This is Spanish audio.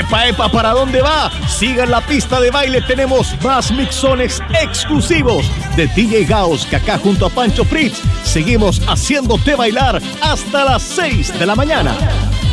¡Epa, epa! ¿Para dónde va? Sigan la pista de baile, tenemos más mixones exclusivos de DJ Gauss, que acá junto a Pancho Fritz seguimos haciéndote bailar hasta las 6 de la mañana.